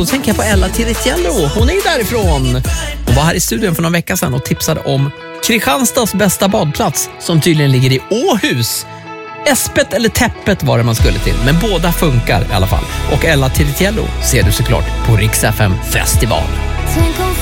då tänker jag på Ella Tiritiello. Hon är ju därifrån. Hon var här i studion för några veckor sedan och tipsade om Kristianstads bästa badplats som tydligen ligger i Åhus. Espet eller Täppet var det man skulle till, men båda funkar i alla fall. Och Ella Tiritiello ser du såklart på Rix FM Festival. Tänk om